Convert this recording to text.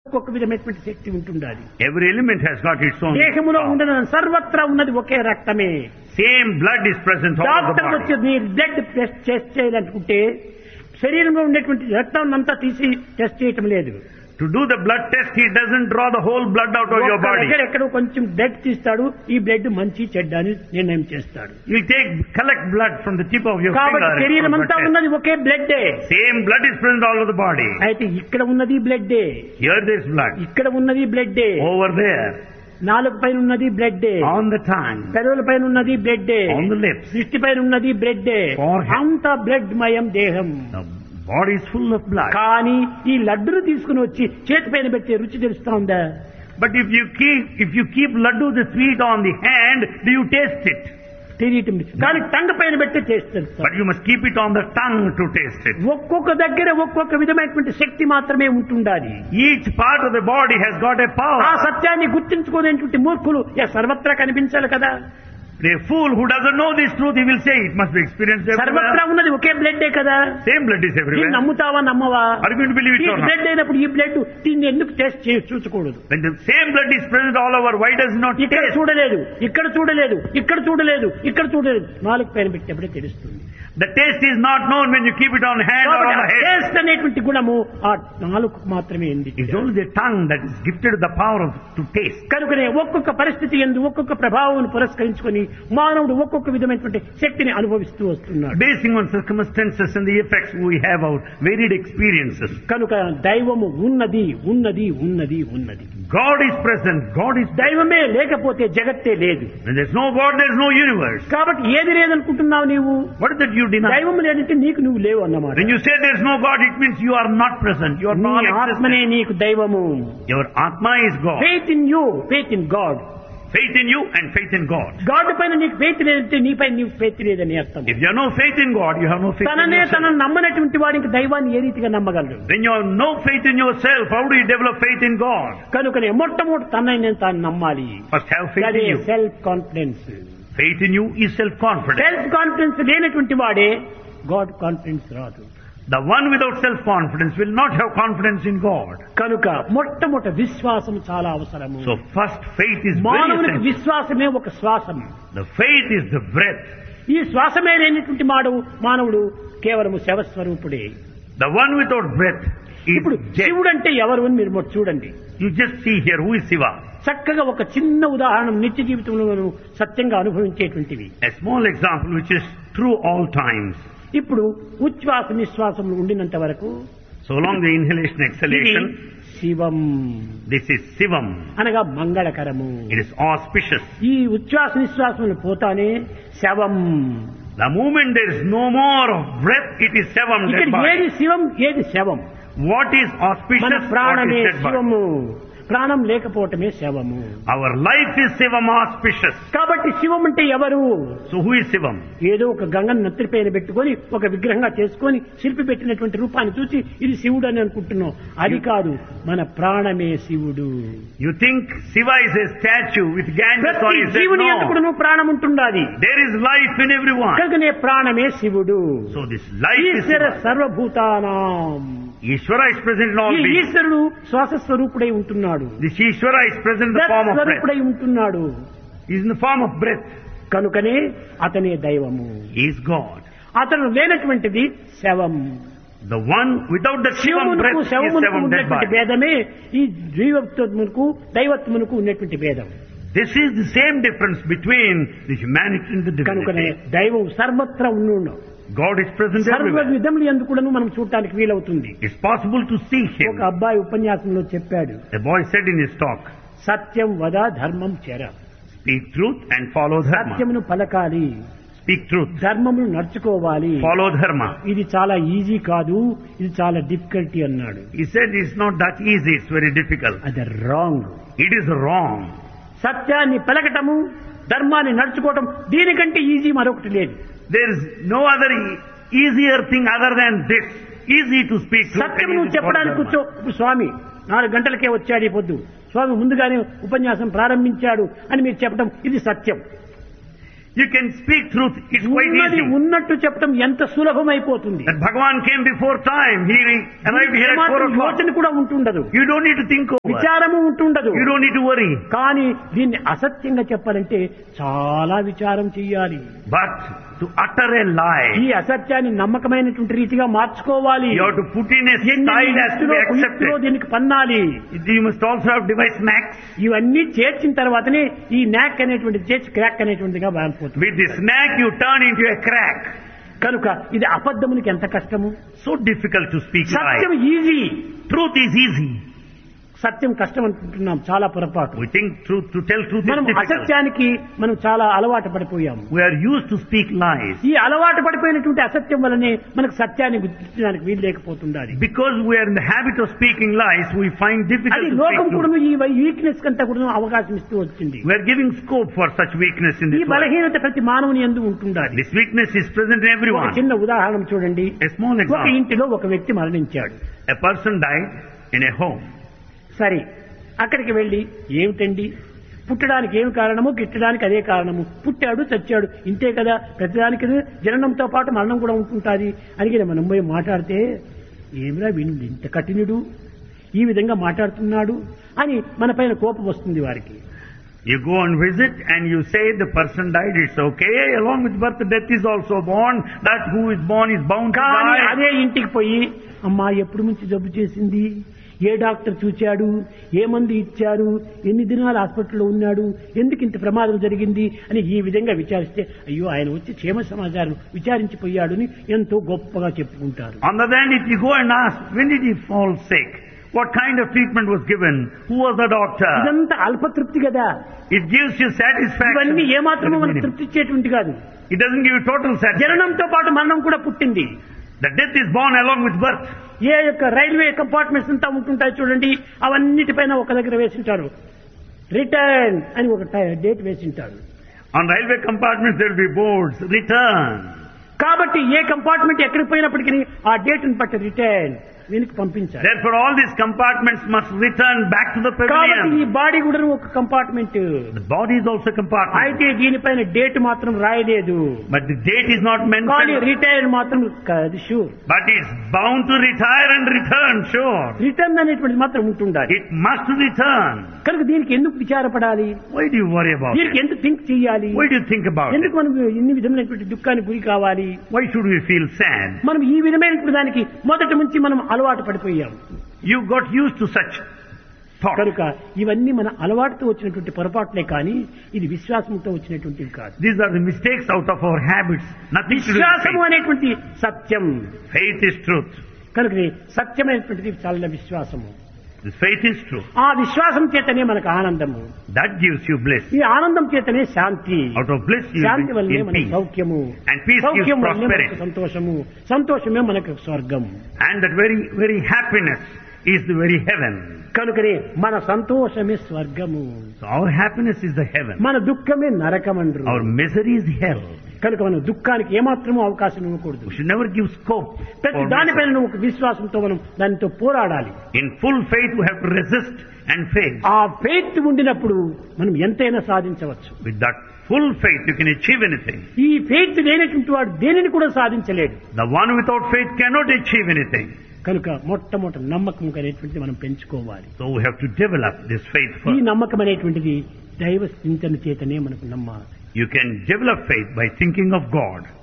ఒక్కొక్క విధమైనటువంటి శక్తి ఉంటుండాలి. Every element has got its own దేహములో power. ఉండన సర్వత్రా ఉన్నది ఒకే రక్తమే. Same blood is present all over the doctor body. వచ్చి మీరు బ్లడ్ టెస్ట్ చేయాలనుకుంటే శరీరంలో ఉండేటువంటి రక్తం అంతా తీసి టెస్ట్ చేయటం లేదు. To do the blood test, he doesn't draw the whole blood out of your body. ఎక్కడో కొంచెం బ్లడ్ తీస్తాడు, ఈ బ్లడ్ మంచి చెడ్డ అని నిర్ణయం చేస్తాడు. He'll collect blood from the tip of your కాబట్టి finger. శరీరం అంతా ఉన్నది ఒకే బ్లడ్డే. Same blood is present all over the body. అయితే ఇక్కడ ఉన్నది బ్లడ్డే, Here there is blood. ఇక్కడ ఉన్నది బ్లడ్డే, Over there, నాలుగు పైన ఉన్నది బ్లడ్డే, on the tongue, పెదవుల పైన ఉన్నది బ్లడ్డే, on the lips. దృష్టి పైన ఉన్నది బ్లడ్డే. Forehead. అంతా బ్లడ్ మయం దేహం. The body is full of blood. కానీ ఈ లడ్డును తీసుకుని వచ్చి చేతి పైన పెట్టే రుచి తెలుస్తా ఉందా? But if you keep laddu, the sweet, on the hand, do you taste it? తెలియటం లేదు. కానీ టంగ్ పైన పెట్టి టేస్ట్ తెలుస్తా. But you must keep it on the tongue to taste it. ఒక్కొక్క దగ్గర ఒక్కొక్క విధమైనటువంటి శక్తి మాత్రమే ఉంటుండాలి. Each part of the body has got a ఆ power. సత్యాన్ని గుర్తించుకోలేనటువంటి మూర్ఖులు సర్వత్రా కనిపించాలి కదా. A fool who doesn't know this truth, he will say it must be experienced సర్వత్రా everywhere. ఉన్నది ఒకే బ్లడ్డే కదా. Same blood is దీన్ని everywhere. నమ్ముతావా నమ్మవా? Are you going to believe it ఈ or not? బ్లడ్ అయినప్పుడు ఈ బ్లడ్ దీన్ని ఎందుకు test చూసుకోకూడదు? When the same blood is present all over, why does it not ఇక్కడ taste? చూడలేదు, ఇక్కడ చూడలేదు, ఇక్కడ చూడలేదు, ఇక్కడ చూడలేదు, నాలుగు పైన పెట్టినప్పుడే తెలుస్తుంది. The taste is not known when you keep it on hand or on the head. Taste అనేటువంటి గుణము ఆ నాలుగు మాత్రమే ఉంది. It's only the tongue that is gifted the power to taste. కనుకనే ఒక్కొక్క పరిస్థితి యందు ఒక్కొక్క ప్రభావం పురస్కరించుకొని మానవుడు ఒక్కొక్క విధమైనటువంటి శక్తిని అనుభవిస్తూ వస్తున్నాడు. Basing on circumstances and the effects we have our varied experiences. కనుక దైవము ఉన్నది ఉన్నది ఉన్నది ఉన్నది. God is present. God is దైవమే లేకపోతే జగత్తే లేదు. When there's no God, there's no universe. కాబట్టి ఏది లేదనుకుంటున్నావు నీవు? What is that you deny? దైవం లేదంటే నీకు నువ్వు లేవు అన్నమాట. When you say there's no God, it means you are not present. You are నీ non-existent. ఆత్మనే నీకు దైవము. Your Atma is God. Faith in you, faith in God. Faith in you and faith in God. God పైన నీకు faith లేదంటే నీపై నీకు faith లేదని అర్థం. If you have no faith in God, you have no faith in తననే yourself. తనను నమ్మనటువంటి వాడికి దైవాన్ని ఏ రీతిగా నమ్మగలడు? When you have no faith in yourself, how do you develop faith in God? కనుకనే మొట్టమొదటి తనని తాను నమ్మాలి. First have faith అదే in you. Self confidence. Faith in you is self-confidence. Self confidence లేనటువంటి వాడే గాడ్ కాన్ఫిడెన్స్ రాదు. The one without self-confidence will not have confidence in God. కనుక మొట్టమొదటి విశ్వాసం చాలా అవసరము. So first faith is very మానవునికి essential. విశ్వాసమే ఒక శ్వాసం. The faith is the breath. ఈ శ్వాసమే లేనటువంటి మానవుడు కేవలము శవస్వరూపుడే. The one without breath is ఇప్పుడు dead. శివుడు అంటే ఎవరు అని మీరు మొదట చూడండి. You just see here who is Shiva. చక్కగా ఒక చిన్న ఉదాహరణ నిత్య జీవితంలో మనం సత్యంగా అనుభవించేటువంటివి. A small example which is true all times. ఇప్పుడు ఉచ్ఛ్వాస నిశ్వాసములు ఉండినంత వరకు So long the inhalation ఇది exhalation, Shivam this is Shivam. అనగా మంగళకరము. It is auspicious. ఈ ఉచ్ఛ్వాస నిశ్వాసములు పోతానే శవం. The moment there is no more of breath, it is Shivam, ఇక్కడ dead body. ఏది శివం ఏది శవం? What is మన auspicious? What ప్రాణమే is dead body? శివము, ప్రాణం లేకపోవటమే శవము. Our life is Shivam auspicious. కాబట్టి శివం అంటే ఎవరు? So who is Shivam? ఏదో ఒక గంగను నెత్తిపైన పెట్టుకొని ఒక విగ్రహంగా చేసుకొని శిల్పి పెట్టినటువంటి రూపాన్ని చూసి ఇది శివుడు అని అనుకుంటున్నాం. అది కాదు, మన ప్రాణమే శివుడు. You think Shiva is a statue with Ganges on ప్రతి his head? జీవుని No. ఎందుకు నువ్వు ప్రాణం ఉంటుండాలి. There is life in everyone. కనుకనే ప్రాణమే శివుడు. So this life is Eshwara Shiva. సర్వభూతానాం. Ishvara is present in all ఈ beings. ఈశ్వరుడు శ్వాస స్వరూపుడై ఉంటున్నాడు. This Ishvara is present in the form of breath. స్వరూపుడై ఉంటున్నాడు. He is in the form of breath. కనుకనే అతనే దైవము. He is God. అతను లేనటువంటిది శవం. The one without the Shivam breath శివమునకు is శవమునకు Shivam, dead ఉన్నటువంటి body. భేదమే ఈ జీవత్వమునకు దైవత్వమునకు ఉన్నటువంటి భేదం. This is the same difference between the humanity and the కనుకనే divinity. దైవం సర్వత్రా ఉండు. God is present సర్వ everywhere. విధములు ఎందుకు కూడా మనం చూడటానికి వీలవుతుంది. It's possible to see ఒక him. అబ్బాయి ఉపన్యాసంలో చెప్పాడు, The boy said in his talk, సత్యం వద ధర్మం చెర. speak truth and follow dharma. సత్యమును పలకాలి, Speak truth. ధర్మమును నడుచుకోవాలి. Follow dharma. ఇది చాలా ఈజీ కాదు, ఇది చాలా డిఫికల్టీ అన్నాడు. He said it's not that easy, it's very difficult. అది రాంగ్. It is wrong. సత్యాన్ని పలకటము, ధర్మాన్ని నడుచుకోవటం దీనికంటే ఈజీ మరొకటి లేదు. There is no other easier thing other than this. Easy to speak truth. Satyam and నువ్వు easy to follow చెప్పడానికి dharma. కూర్చో. ఇప్పుడు స్వామి 4 గంటలకే వచ్చాడు ఈ పొద్దు, స్వామి ముందుగానే ఉపన్యాసం ప్రారంభించాడు అని మీరు చెప్పడం ఇది సత్యం. You can speak truth. It's quite ఉన్నది easy. ఉన్నట్టు చెప్పడం ఎంత సులభమైపోతుంది. That Bhagavan came before time. He arrived here at 4 ఏమాత్రం o'clock. యోచన కూడా ఉంటుండదు, You don't need to think over. విచారము ఉంటుండదు. You don't need to worry. కానీ దీన్ని అసత్యంగా చెప్పాలంటే చాలా విచారం చెయ్యాలి. But to utter a lie, ఈ అసత్యాన్ని నమ్మకమైనటువంటి రీతిగా మార్చుకోవాలి. you have to put in a style as to be accepted. దీనికి పన్నాలి. You must also have devised knacks. ఇవన్నీ చేర్చిన తర్వాతనే ఈ నాక్ అనేటువంటి చేర్చి క్రాక్ అనేటువంటిగా మారిపోతుంది. With this knack you turn into a crack. కనుక ఇది అబద్ధమునికి ఎంత కష్టము. So difficult to speak Satyam lie. Easy, Truth is easy. సత్యం కష్టం అనుకుంటున్నాం. చాలా పొరపాటు. We think truth, to tell truth మనం is difficult. అసత్యానికి మనం చాలా అలవాటు పడిపోయాము. We are used to speak lies. ఈ అలవాటు పడిపోయినటువంటి అసత్యం వల్లనే మనకు సత్యాన్ని గుర్తించడానికి వీలు లేకపోతుండాలి. Because we are in the habit of speaking lies, we find difficult అది to లోకం speak కూడా truth. ఈ వీక్నెస్ కంతా కూడా అవకాశం ఇస్తూ వచ్చింది. We are giving scope for such weakness in ఈ this world. బలహీనత ప్రతి మానవుని యందు ఉంటుండాలి. This weakness is present in ఒక everyone. చిన్న ఉదాహరణ చూడండి. A small ఒక example. ఇంటిలో ఒక వ్యక్తి మరణించాడు. A person died in a home. సరే, అక్కడికి వెళ్లి ఏమిటండి పుట్టడానికి ఏమి కారణము, గిట్టడానికి అదే కారణము, పుట్టాడు చచ్చాడు ఇంతే కదా, ప్రతిదానికి జననంతో పాటు మరణం కూడా ఉంటుంటుంది అని మనం పోయి మాట్లాడితే ఏమిరా వీడు ఇంత కఠినుడు, ఈ విధంగా మాట్లాడుతున్నాడు అని మన పైన కోపం వస్తుంది వారికి. You go and visit and you say the person died, it's okay. Along with birth, death is also born. That who is born is bound to కానీ die. అదే ఇంటికి పోయి అమ్మా ఎప్పుడు నుంచి జబ్బు చేసింది, ఏ డాక్టర్ చూచాడు, ఏ మందు ఇచ్చారు, ఎన్ని దినాలు హాస్పిటల్లో ఉన్నాడు, ఎందుకు ఇంత ప్రమాదం జరిగింది అని ఈ విధంగా విచారిస్తే అయ్యో ఆయన వచ్చి క్షేమ సమాచారం విచారించిపోయాడు అని ఎంతో గొప్పగా చెప్పుకుంటారు. On the other hand, if you go and ask, when did he fall sick? What kind of treatment was given? Who was the doctor? ఇదంతా అల్పతృప్తి కదా. It gives you satisfaction. ఇవన్నీ ఏమాత్రమో మనకు తృప్తి ఇచ్చేటువంటి కాదు. It doesn't give you total satisfaction. జననంతో పాటు మరణం కూడా పుట్టింది. The death is born along with birth. ఏ యొక్క రైల్వే కంపార్ట్మెంట్స్ అంతా ఉంటుంటాయి చూడండి, అవన్నిటిపైన ఒక దగ్గర వేసింటారు రిటర్న్ అని ఒక date వేసింటారు. On railway compartments there will be boards, return. కాబట్టి ఏ కంపార్ట్మెంట్ ఎక్కడికి పోయినప్పటికీ ఆ డేట్ ని బట్టి రిటర్న్ వెనక్కి పంపించాలి. Therefore all these compartments must return back to the కాబట్టి ఈ pavilion. బాడీ కూడా ఒక compartment. The body is also a compartment. అయితే దీనిపైన డేట్ మాత్రం రాయలేదు, But the date is not కానీ mentioned. రిటైర్ మాత్రం అది sure. But it's bound to retire and return, sure. Return అనేటువంటిది మాత్రం ఉంటుండాలి. It must return. కనుక దీనికి ఎందుకు విచారపడాలి, Why do you worry about దీనికి it? ఎందుకు థింక్ చేయాలి, Why do you think about it? ఎందుకు మనం ఇన్ని విధమైనటువంటి దుఃఖానికి గురి కావాలి. Why should we feel sad? మనం ఈ విధమైనటువంటి దానికి మొదటి నుంచి మనం అలవాటు పడిపోయాం. You got used to such thought. కనుక ఇవన్నీ మన అలవాటుతో వచ్చినటువంటి పొరపాట్లే కానీ ఇది విశ్వాసంతో వచ్చినటువంటివి కాదు. These are the mistakes out of our habits. Nothing to do with విశ్వాసము faith. అనేటువంటి సత్యం. Faith is truth. కనుక సత్యమైనటువంటిది చాలా విశ్వాసము. This faith is truth. ఆ విశ్వాసం చేతనే మనకు ఆనందము, That gives you bliss. ఈ ఆనందం చేతనే శాంతి, Out of bliss you Shanti will be వల్లనే in మనకు peace. సౌఖ్యము, And peace gives సౌఖ్యం వల్లనే మనకు prosperity. సంతోషము, సంతోషమే మనకు స్వర్గం. And that very happiness is the very heaven. కనుకనే మన సంతోషమే స్వర్గము, So our happiness is the heaven. మన దుఃఖమే నరకమండ్రు. Our misery is hell. కనుక మనం దుఃఖానికి ఏమాత్రమూ అవకాశం ఇవ్వకూడదు. We should never give scope ప్రతి for దానిపైన misery. ఒక విశ్వాసంతో మనం దానితో పోరాడాలి. In full faith we have to resist and face. ఆ ఫెయిత్ ఉండినప్పుడు మనం ఎంతైనా సాధించవచ్చు. With that full faith you can achieve anything. ఈ ఫెయిత్ లేనటువంటి వాడు దేనిని కూడా సాధించలేడు. The one without faith cannot achieve anything. కనుక మొట్టమొదటి నమ్మకం అనేటువంటిది మనం పెంచుకోవాలి. So we have to develop this faith ఈ first. నమ్మకం అనేటువంటిది దైవ చింతన చేతనే మనకు నమ్మాలి. You can develop faith by thinking of God.